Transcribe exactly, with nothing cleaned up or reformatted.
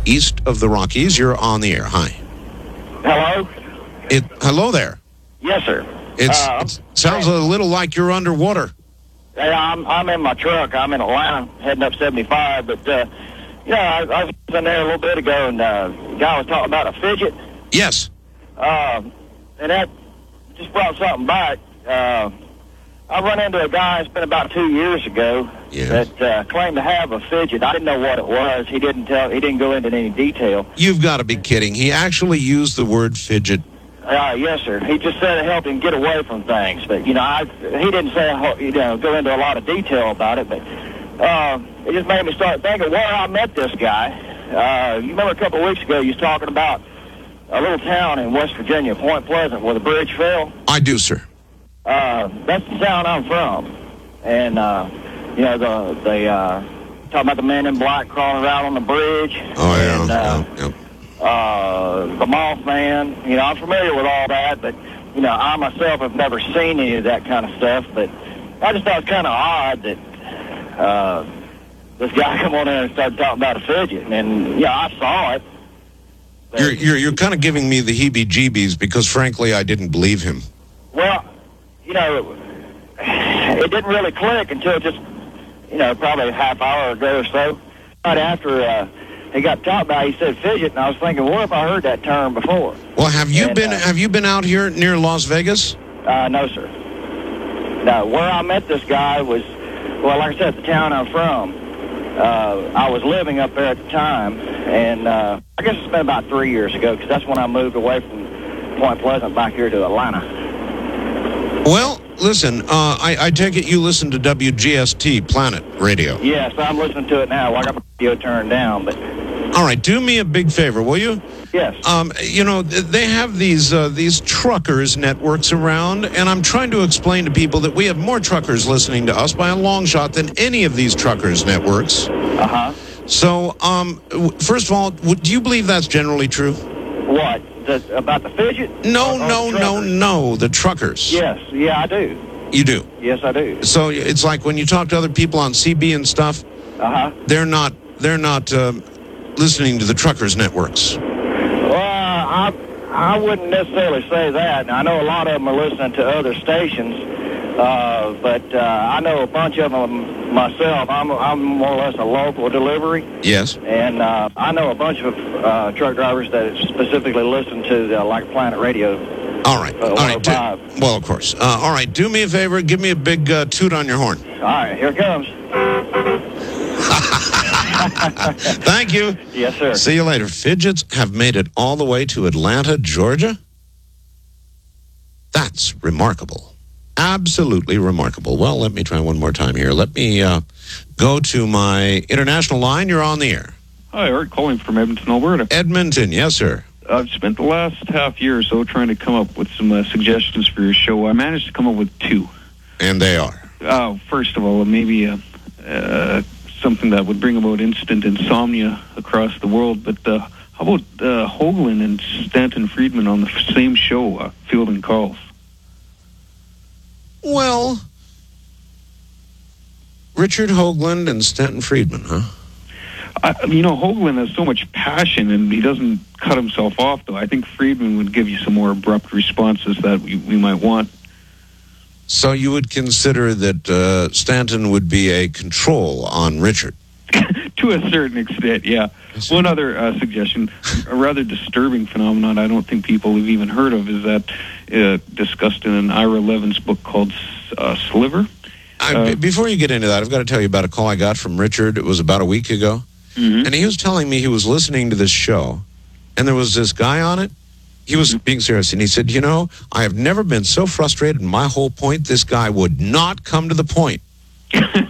east of the Rockies. You're on the air. Hi. Hello? It. Hello there. Yes, sir. It's, Uh, it sounds a little like you're underwater. Hey, I'm I'm in my truck. I'm in Atlanta, heading up seventy-five. But uh, you know, I, I was in there a little bit ago, and uh, the guy was talking about a fidget. Yes. Uh, and that just brought something back. Uh, I run into a guy. It's been about two years ago Yes. that uh, claimed to have a fidget. I didn't know what it was. He didn't tell. He didn't go into any detail. You've got to be kidding. He actually used the word fidget. Uh, yes, sir. He just said it helped him get away from things. But, you know, I, he didn't say, you know, go into a lot of detail about it. But uh, it just made me start thinking where I met this guy. Uh, you remember a couple of weeks ago you was talking about a little town in West Virginia, Point Pleasant, where the bridge fell? I do, sir. Uh, that's the town I'm from. And, uh, you know, the, the uh, talking about the man in black crawling around on the bridge. Oh, yeah. And, uh, yeah, yeah. Uh, the Mothman, you know, I'm familiar with all that, but, you know, I myself have never seen any of that kind of stuff, but I just thought it was kind of odd that uh, this guy come on there and started talking about a fidget, and, yeah, I saw it. You're, you're, you're kind of giving me the heebie-jeebies because, frankly, I didn't believe him. Well, you know, it didn't really click until just, you know, probably a half hour ago or so. Right after uh, he got talked about, he said fidget, and I was thinking, what if I heard that term before? Well, have you And, been uh, have you been out here near Las Vegas? Uh, no, sir. No, where I met this guy was, well, like I said, the town I'm from. Uh, I was living up there at the time, and uh, I guess it's been about three years ago, because that's when I moved away from Point Pleasant back here to Atlanta. Well, listen, uh, I, I take it you listen to W G S T Planet Radio. Yes, I'm listening to it now. I got my radio turned down, but All right, do me a big favor, will you? yes. Um, you know, th- they have these uh, these truckers networks around, and I'm trying to explain to people that we have more truckers listening to us by a long shot than any of these truckers networks. Uh-huh. So, um, w- first of all, w- do you believe that's generally true? What? The, about the fidget? No, Or- or no, the no, truckers? no, the truckers. Yes, yeah, I do. You do. Yes, I do. So it's like when you talk to other people on C B and stuff, Uh-huh. they're not they're not um, listening to the truckers networks. Well, I I wouldn't necessarily say that. I know a lot of them are listening to other stations, uh, but uh, I know a bunch of them myself. I'm I'm more or less a local delivery, Yes. and uh, I know a bunch of uh, truck drivers that specifically listen to the, like Planet Radio. All right. Uh, All right. Do, one oh five. well, of course. Uh, all right. Do me a favor. Give me a big uh, toot on your horn. All right, here it comes. Thank you. Yes, sir. See you later. Fidgets have made it all the way to Atlanta, Georgia. That's remarkable. Absolutely remarkable. Well, let me try one more time here. Let me uh, go to my international line. You're on the air. Hi, Art calling from Edmonton, Alberta. Edmonton. Yes, sir. I've spent the last half year or so trying to come up with some uh, suggestions for your show. I managed to come up with two. And they are. Uh, first of all, maybe uh, uh, something that would bring about instant insomnia across the world. But uh, how about uh, Hoagland and Stanton Friedman on the same show, uh, Fielding Calls? Well, Richard Hoagland and Stanton Friedman, huh? I, you know, Hoagland has so much passion, and he doesn't cut himself off, though. I think Friedman would give you some more abrupt responses that we, we might want. So you would consider that uh, Stanton would be a control on Richard? To a certain extent, yeah. Yes. One other uh, suggestion, a rather disturbing phenomenon I don't think people have even heard of, is that uh, discussed in an Ira Levins book called uh, Sliver. I, Uh, b- before you get into that, I've got to tell you about a call I got from Richard. It was about a week ago. Mm-hmm. And he was telling me he was listening to this show, and there was this guy on it. He was being serious, and he said, you know, I have never been so frustrated in my whole point. This guy would not come to the point.